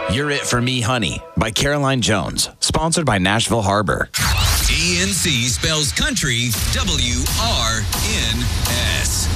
You're It For Me, Honey by Caroline Jones, sponsored by Nashville Harbor. ENC spells country WRNS.